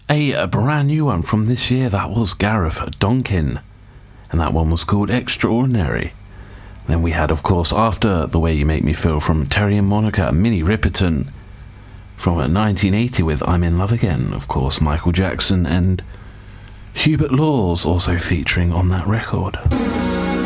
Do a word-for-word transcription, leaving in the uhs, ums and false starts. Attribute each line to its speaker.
Speaker 1: A, a brand new one from this year, that was Gareth Donkin, and that one was called Extraordinary. Then we had, of course, After the Way You Make Me Feel from Terry and Monica, Minnie Riperton from nineteen eighty with I'm in Love Again, of course, Michael Jackson and Hubert Laws also featuring on that record.